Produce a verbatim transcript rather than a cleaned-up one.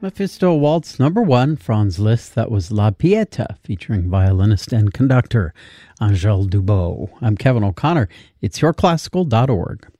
Mephisto Waltz number one, Franz Liszt. That was La Pieta, featuring violinist and conductor Angèle Dubot. I'm Kevin O'Connor. It's your classical dot org.